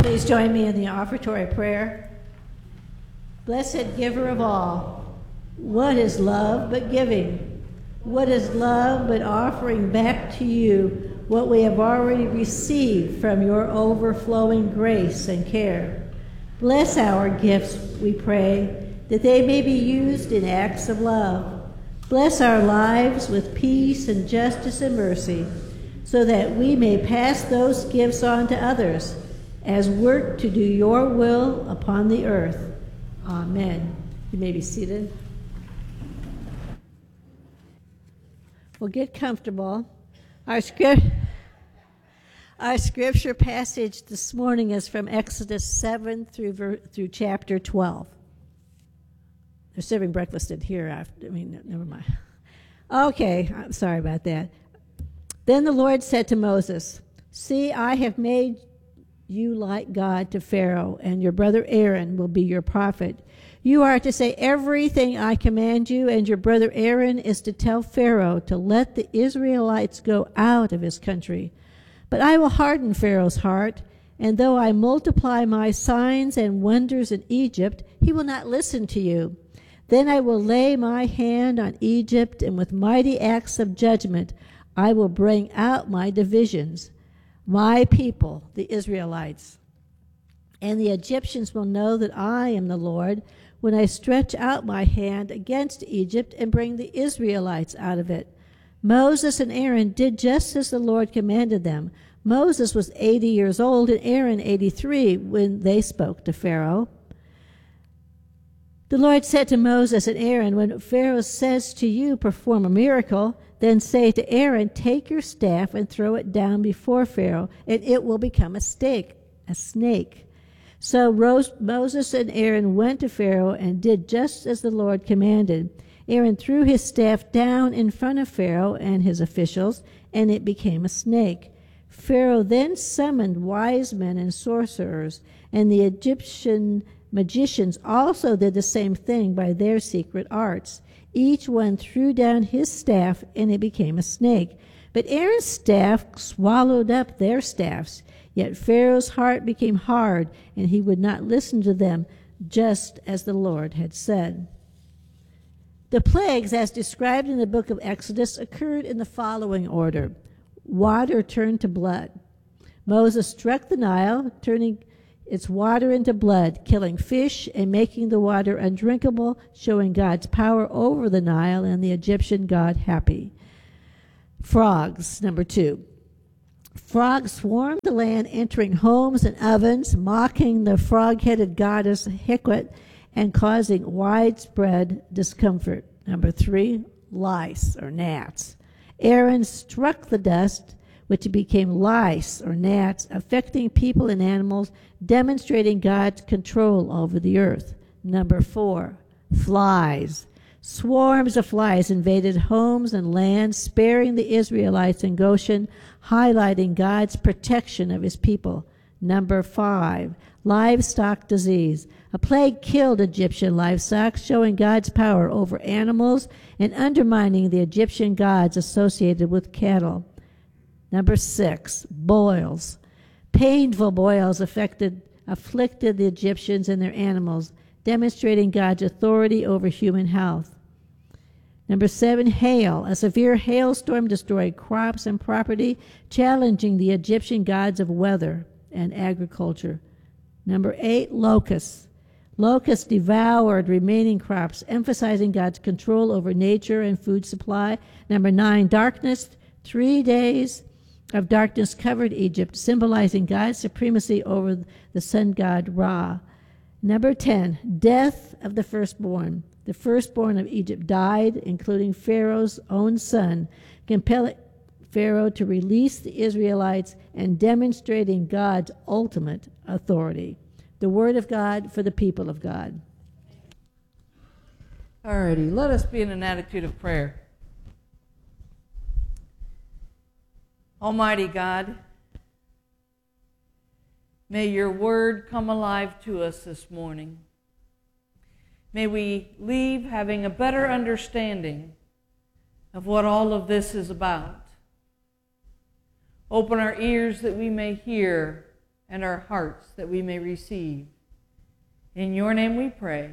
Please join me in the offertory prayer. Blessed giver of all, what is love but giving? What is love but offering back to you what we have already received from your overflowing grace and care? Bless our gifts, we pray, that they may be used in acts of love. Bless our lives with peace and justice and mercy, so that we may pass those gifts on to others as work to do your will upon the earth. Amen. You may be seated. Well, get comfortable. Our scripture passage this morning is from Exodus 7 through chapter 12. They're serving breakfast in here. Never mind. Okay, I'm sorry about that. Then the Lord said to Moses, "See, I have made you like God to Pharaoh, and your brother Aaron will be your prophet. You are to say everything I command you, and your brother Aaron is to tell Pharaoh to let the Israelites go out of his country. But I will harden Pharaoh's heart, and though I multiply my signs and wonders in Egypt, he will not listen to you. Then I will lay my hand on Egypt, and with mighty acts of judgment I will bring out my divisions, my people, the Israelites. And the Egyptians will know that I am the Lord when I stretch out my hand against Egypt and bring the Israelites out of it." Moses and Aaron did just as the Lord commanded them. Moses was 80 years old and Aaron 83 when they spoke to Pharaoh. The Lord said to Moses and Aaron, "When Pharaoh says to you, 'Perform a miracle,' then say to Aaron, 'Take your staff and throw it down before Pharaoh, and it will become a snake.' So Moses and Aaron went to Pharaoh and did just as the Lord commanded. Aaron threw his staff down in front of Pharaoh and his officials, and it became a snake. Pharaoh then summoned wise men and sorcerers, and the Egyptian magicians also did the same thing by their secret arts. Each one threw down his staff, and it became a snake. But Aaron's staff swallowed up their staffs. Yet Pharaoh's heart became hard, and he would not listen to them, just as the Lord had said." The plagues, as described in the book of Exodus, occurred in the following order. Water turned to blood. Moses struck the Nile, turning its water into blood, killing fish and making the water undrinkable, showing God's power over the Nile and the Egyptian god Hapi. Frogs, number 2. Frogs swarmed the land, entering homes and ovens, mocking the frog-headed goddess Hecate and causing widespread discomfort. Number 3, lice or gnats. Aaron struck the dust, which became lice or gnats, affecting people and animals, demonstrating God's control over the earth. Number 4, flies. Swarms of flies invaded homes and lands, sparing the Israelites in Goshen, highlighting God's protection of his people. Number 5, livestock disease. A plague killed Egyptian livestock, showing God's power over animals and undermining the Egyptian gods associated with cattle. Number 6, boils. Painful boils afflicted the Egyptians and their animals, demonstrating God's authority over human health. Number 7, hail. A severe hailstorm destroyed crops and property, challenging the Egyptian gods of weather and agriculture. Number 8, locusts. Locusts devoured remaining crops, emphasizing God's control over nature and food supply. Number 9, darkness. 3 days of darkness covered Egypt, symbolizing God's supremacy over the sun god Ra. Number 10, death of the firstborn. The firstborn of Egypt died, including Pharaoh's own son, compelling Pharaoh to release the Israelites and demonstrating God's ultimate authority. The word of God for the people of God. Alrighty, let us be in an attitude of prayer. Almighty God, may your word come alive to us this morning. May we leave having a better understanding of what all of this is about. Open our ears that we may hear and our hearts that we may receive. In your name we pray.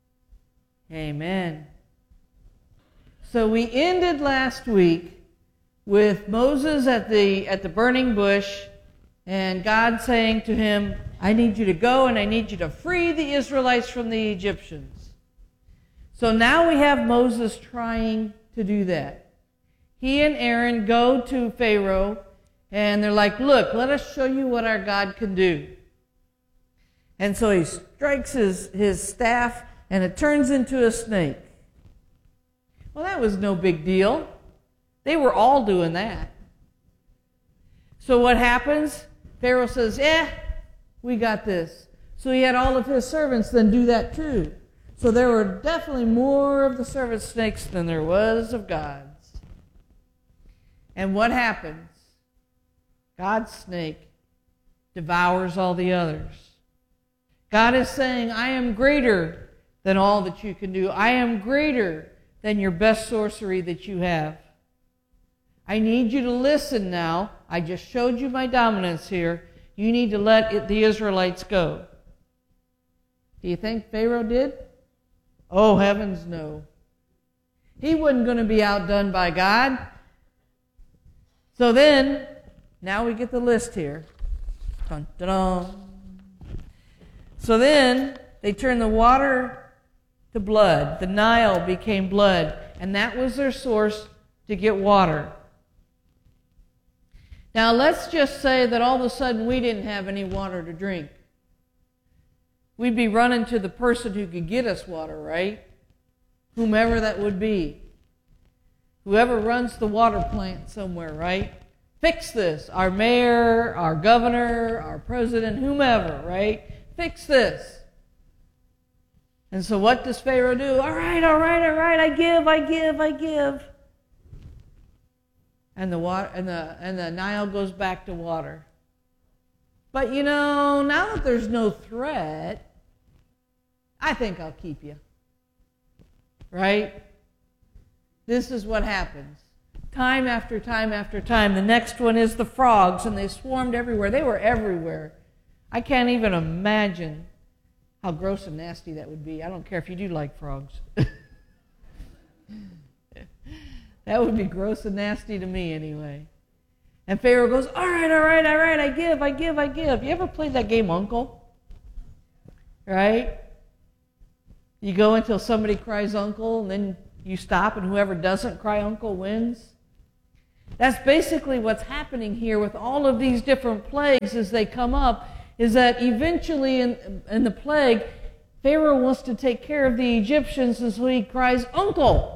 Amen. So we ended last week with Moses at the burning bush, and God saying to him, I need you to go and I need you to free the Israelites from the Egyptians. So now we have Moses trying to do that. He and Aaron go to Pharaoh and they're like, look, let us show you what our God can do. And so he strikes his staff and it turns into a snake. Well, that was no big deal. They were all doing that. So what happens? Pharaoh says, we got this. So he had all of his servants then do that too. So there were definitely more of the servant snakes than there was of God's. And what happens? God's snake devours all the others. God is saying, I am greater than all that you can do. I am greater than your best sorcery that you have. I need you to listen now. I just showed you my dominance here. You need to let the Israelites go. Do you think Pharaoh did? Oh, heavens no. He wasn't going to be outdone by God. So then, now we get the list here. Dun, dun, dun. So then, they turned the water to blood. The Nile became blood. And that was their source to get water. Now, let's just say that all of a sudden we didn't have any water to drink. We'd be running to the person who could get us water, right? Whomever that would be. Whoever runs the water plant somewhere, right? Fix this. Our mayor, our governor, our president, whomever, right? Fix this. And so what does Pharaoh do? All right, I give. And the water and the Nile goes back to water. But now that there's no threat, I think I'll keep you. Right? This is what happens. Time after time after time. The next one is the frogs, and they swarmed everywhere. They were everywhere. I can't even imagine how gross and nasty that would be. I don't care if you do like frogs. That would be gross and nasty to me anyway. And Pharaoh goes, all right, I give. You ever played that game Uncle? Right? You go until somebody cries Uncle, and then you stop, and whoever doesn't cry Uncle wins. That's basically what's happening here with all of these different plagues as they come up, is that eventually in the plague, Pharaoh wants to take care of the Egyptians, and so he cries, Uncle!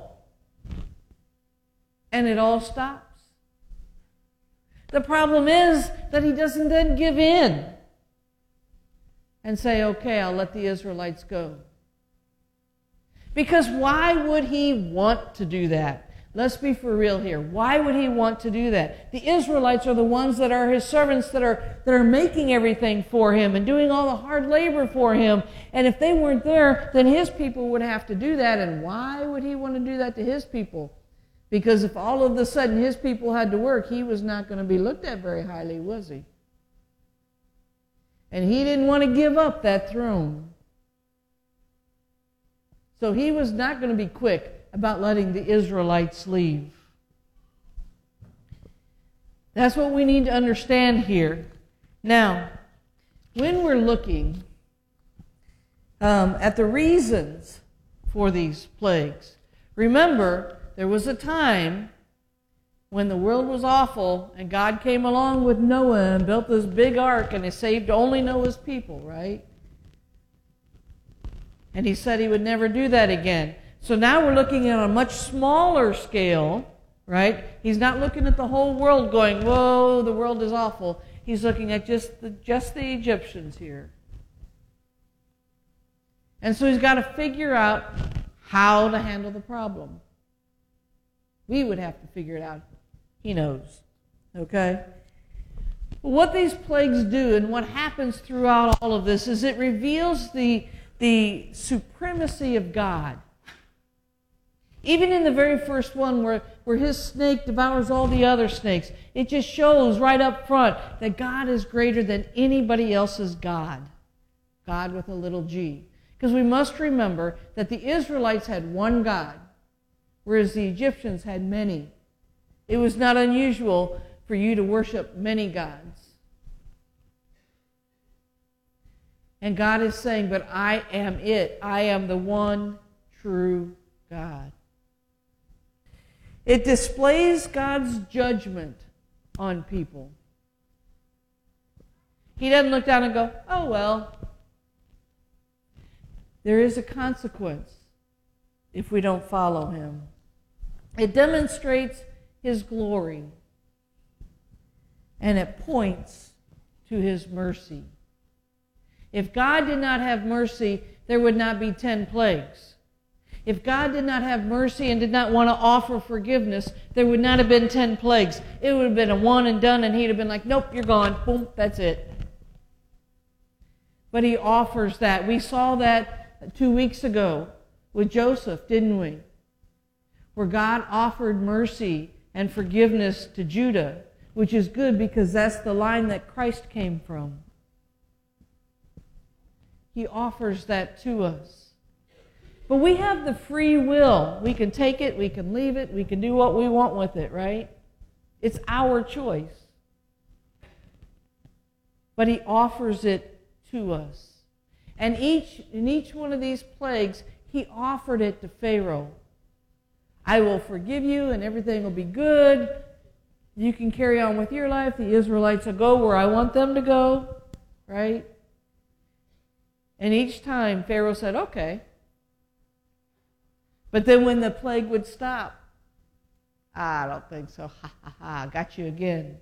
And it all stops. The problem is that he doesn't then give in and say, okay, I'll let the Israelites go. Because why would he want to do that? Let's be for real here. Why would he want to do that? The Israelites are the ones that are his servants that are making everything for him and doing all the hard labor for him. And if they weren't there, then his people would have to do that. And why would he want to do that to his people? Because if all of a sudden his people had to work, he was not going to be looked at very highly, was he? And he didn't want to give up that throne. So he was not going to be quick about letting the Israelites leave. That's what we need to understand here. Now, when we're looking at the reasons for these plagues, remember, there was a time when the world was awful and God came along with Noah and built this big ark and he saved only Noah's people, right? And he said he would never do that again. So now we're looking at a much smaller scale, right? He's not looking at the whole world going, whoa, the world is awful. He's looking at just the Egyptians here. And so he's got to figure out how to handle the problem. We would have to figure it out. He knows. Okay? What these plagues do and what happens throughout all of this is it reveals the supremacy of God. Even in the very first one where where his snake devours all the other snakes. It just shows right up front that God is greater than anybody else's God. God with a little g. Because we must remember that the Israelites had one God, whereas the Egyptians had many. It was not unusual for you to worship many gods. And God is saying, but I am it. I am the one true God. It displays God's judgment on people. He doesn't look down and go, oh, well. There is a consequence if we don't follow him. It demonstrates his glory. And it points to his mercy. If God did not have mercy, there would not be 10 plagues. If God did not have mercy and did not want to offer forgiveness, there would not have been 10 plagues. It would have been a one and done, and he'd have been like, nope, you're gone. Boom, that's it. But he offers that. We saw that 2 weeks ago with Joseph, didn't we? Where God offered mercy and forgiveness to Judah, which is good because that's the line that Christ came from. He offers that to us. But we have the free will. We can take it, we can leave it, we can do what we want with it, right? It's our choice. But he offers it to us. And in each one of these plagues, he offered it to Pharaoh. I will forgive you and everything will be good. You can carry on with your life. The Israelites will go where I want them to go, right? And each time Pharaoh said, okay. But then when the plague would stop, I don't think so. Ha, ha, ha, got you again.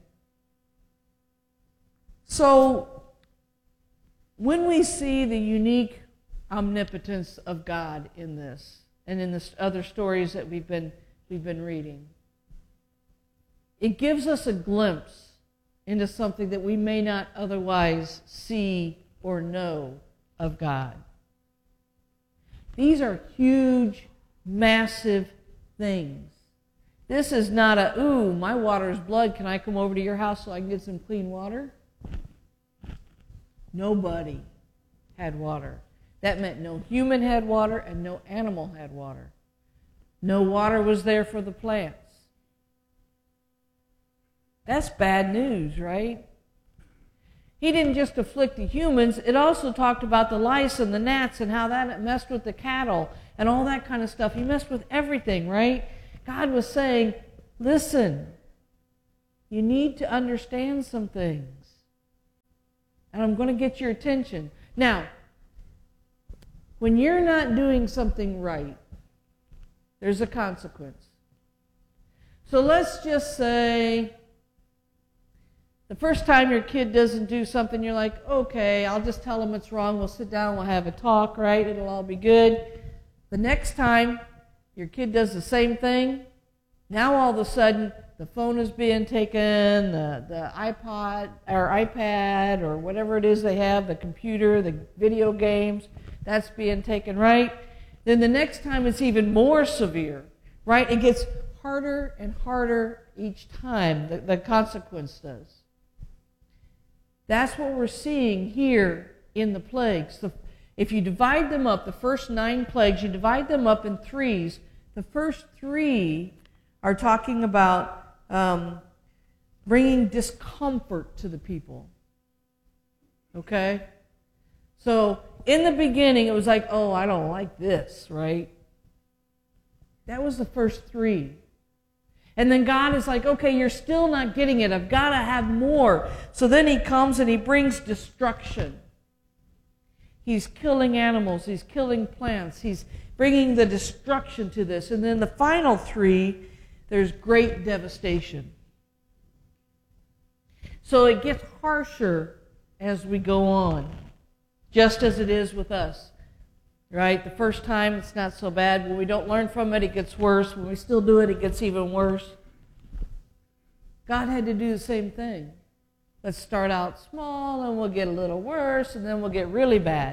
So when we see the unique omnipotence of God in this, and in the other stories that we've been reading, it gives us a glimpse into something that we may not otherwise see or know of God. These are huge, massive things. This is not a, ooh, my water is blood. Can I come over to your house so I can get some clean water? Nobody had water. That meant no human had water and no animal had water. No water was there for the plants. That's bad news, right? He didn't just afflict the humans. It also talked about the lice and the gnats and how that messed with the cattle and all that kind of stuff. He messed with everything, right? God was saying, listen, you need to understand some things. And I'm going to get your attention. Now, when you're not doing something right, there's a consequence. So let's just say the first time your kid doesn't do something, you're like, okay, I'll just tell them it's wrong. We'll sit down, we'll have a talk, right? It'll all be good. The next time your kid does the same thing, now all of a sudden the phone is being taken, the iPod or iPad or whatever it is they have, the computer, the video games, that's being taken, right? Then the next time it's even more severe, right? It gets harder and harder each time, the consequence does. That's what we're seeing here in the plagues. If you divide them up, the first 9 plagues, you divide them up in threes. The first 3 are talking about bringing discomfort to the people. Okay? So in the beginning, it was like, oh, I don't like this, right? That was the first 3. And then God is like, okay, you're still not getting it. I've got to have more. So then he comes and he brings destruction. He's killing animals. He's killing plants. He's bringing the destruction to this. And then the final 3, there's great devastation. So it gets harsher as we go on, just as it is with us. Right? The first time, it's not so bad. When we don't learn from it, it gets worse. When we still do it, it gets even worse. God had to do the same thing. Let's start out small, and we'll get a little worse, and then we'll get really bad.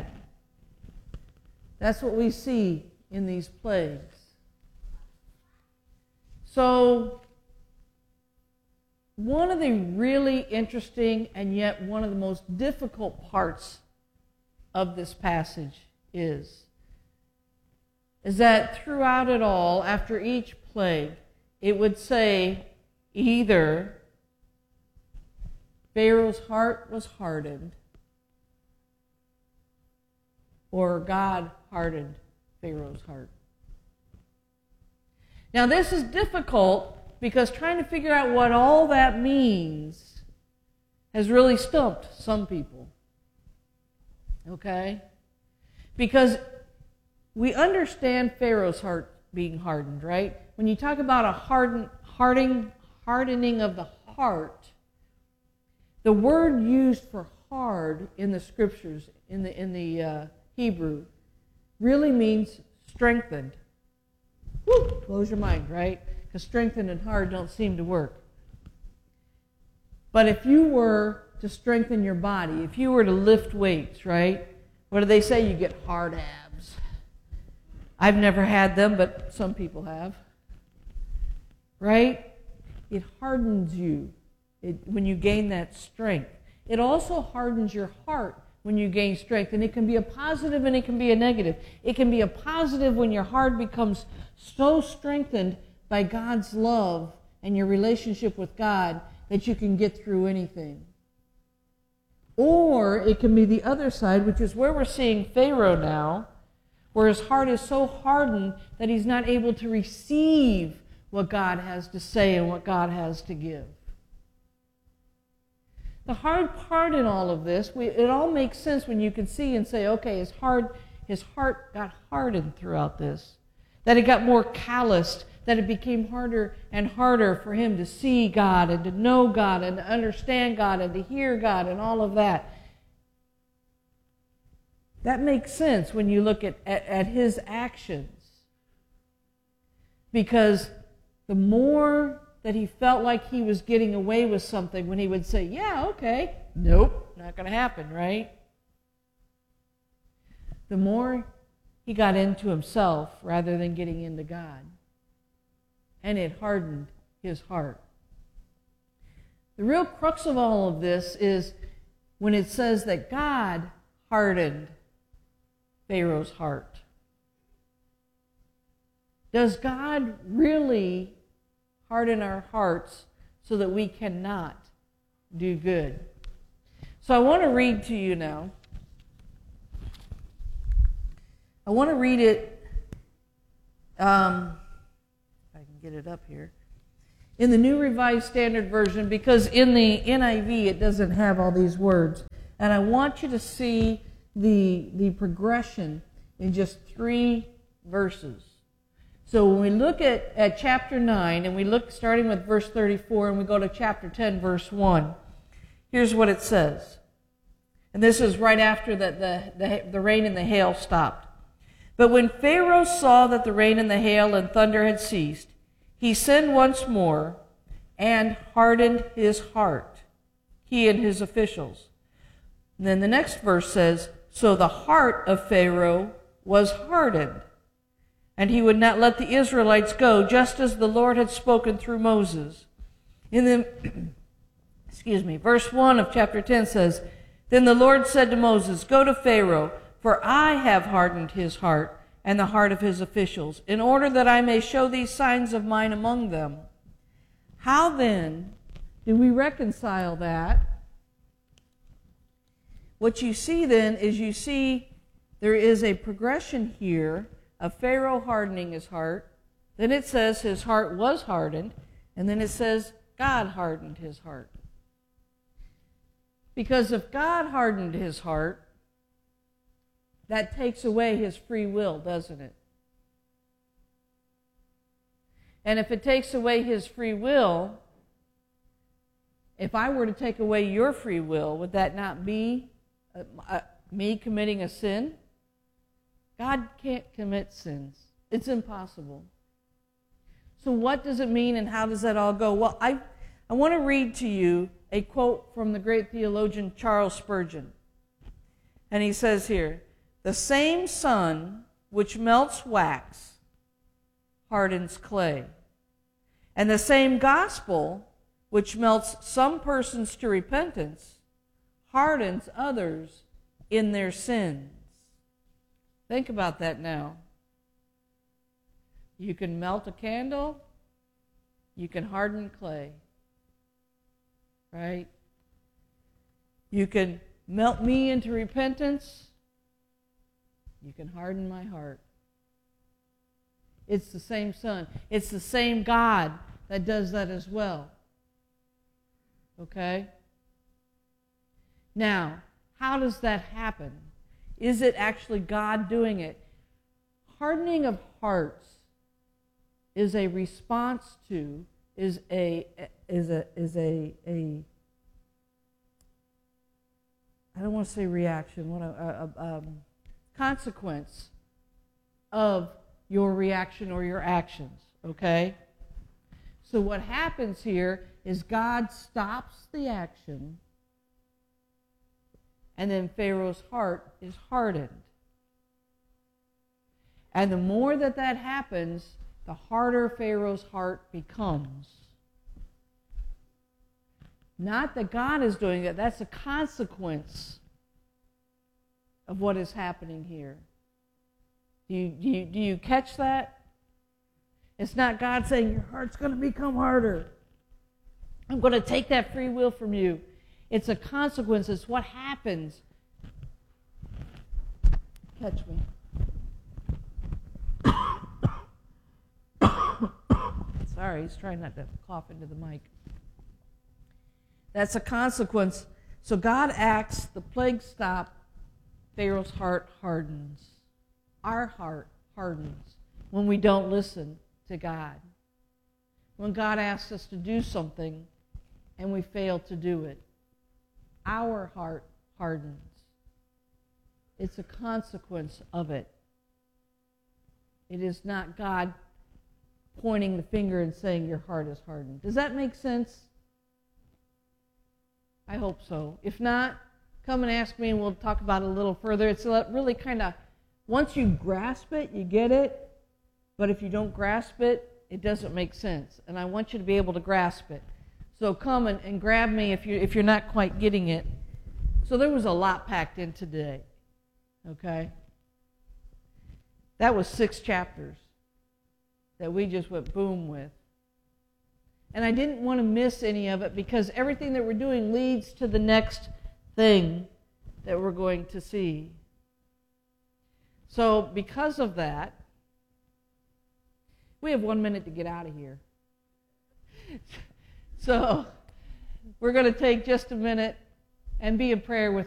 That's what we see in these plagues. So, one of the really interesting and yet one of the most difficult parts of this passage is that throughout it all, after each plague, it would say either Pharaoh's heart was hardened or God hardened Pharaoh's heart. Now this is difficult because trying to figure out what all that means has really stumped some people. Okay? Because we understand Pharaoh's heart being hardened, right? When you talk about a hardening of the heart, the word used for hard in the scriptures, in the Hebrew, really means strengthened. Woo, blows your mind, right? Because strengthened and hard don't seem to work. But if you were to strengthen your body, if you were to lift weights, right? What do they say? You get hard abs. I've never had them, but some people have. Right? It hardens you when you gain that strength. It also hardens your heart when you gain strength. And it can be a positive and it can be a negative. It can be a positive when your heart becomes so strengthened by God's love and your relationship with God that you can get through anything. Or it can be the other side, which is where we're seeing Pharaoh now, where his heart is so hardened that he's not able to receive what God has to say and what God has to give. The hard part in all of this, it all makes sense when you can see and say, okay, his heart got hardened throughout this, that it got more calloused, that it became harder and harder for him to see God and to know God and to understand God and to hear God and all of that. That makes sense when you look at his actions. Because the more that he felt like he was getting away with something, when he would say, yeah, okay, nope, not going to happen, right? The more he got into himself rather than getting into God. And it hardened his heart. The real crux of all of this is when it says that God hardened Pharaoh's heart. Does God really harden our hearts so that we cannot do good? So I want to read to you now. I want to read it, if I can get it up here, in the New Revised Standard Version, because in the NIV it doesn't have all these words. And I want you to see the progression in just 3 verses. So when we look at chapter 9, and we look starting with verse 34, and we go to chapter 10, verse 1, here's what it says. And this is right after that the rain and the hail stopped. But when Pharaoh saw that the rain and the hail and thunder had ceased, he sinned once more and hardened his heart, he and his officials. And then the next verse says, so the heart of Pharaoh was hardened, and he would not let the Israelites go, just as the Lord had spoken through Moses. And then, verse 1 of chapter 10 says, then the Lord said to Moses, go to Pharaoh, for I have hardened his heart and the heart of his officials, in order that I may show these signs of mine among them. How then do we reconcile that? What you see then is you see there is a progression here of Pharaoh hardening his heart. Then it says his heart was hardened. And then it says God hardened his heart. Because if God hardened his heart, that takes away his free will, doesn't it? And if it takes away his free will, if I were to take away your free will, would that not be me committing a sin? God can't commit sins. It's impossible. So what does it mean and how does that all go? Well, I want to read to you a quote from the great theologian Charles Spurgeon. And he says here, the same sun which melts wax hardens clay, And the same gospel, which melts some persons to repentance, hardens others in their sins. Think about that now. You can melt a candle, you can harden clay, right? You can melt me into repentance, you can harden my heart. It's the same Son. It's the same God that does that as well. Okay? Now, how does that happen? Is it actually God doing it? Hardening of hearts is a response to, is a I don't want to say reaction, consequence of your reaction or your actions, okay? So what happens here is God stops the action, and then Pharaoh's heart is hardened. And the more that happens, the harder Pharaoh's heart becomes. Not that God is doing it, that's a consequence of what is happening here. Do you catch that? It's not God saying your heart's going to become harder. I'm going to take that free will from you. It's a consequence. It's what happens. Catch me. Sorry, he's trying not to cough into the mic. That's a consequence. So God acts, the plagues stop, Pharaoh's heart hardens. Our heart hardens when we don't listen to God. When God asks us to do something and we fail to do it, our heart hardens. It's a consequence of it. It is not God pointing the finger and saying your heart is hardened. Does that make sense? I hope so. If not, come and ask me and we'll talk about it a little further. It's really kind of, once you grasp it, you get it. But if you don't grasp it, it doesn't make sense. And I want you to be able to grasp it. So come and grab me if you're not quite getting it. So there was a lot packed in today. Okay? That was 6 chapters that we just went boom with. And I didn't want to miss any of it because everything that we're doing leads to the next thing that we're going to see. So because of that, we have 1 minute to get out of here. So we're going to take just a minute and be in prayer with